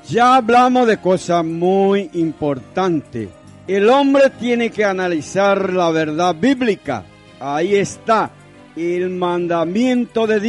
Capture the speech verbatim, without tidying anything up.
Ya hablamos de cosas muy importantes. El hombre tiene que analizar la verdad bíblica. Ahí está el mandamiento de Dios.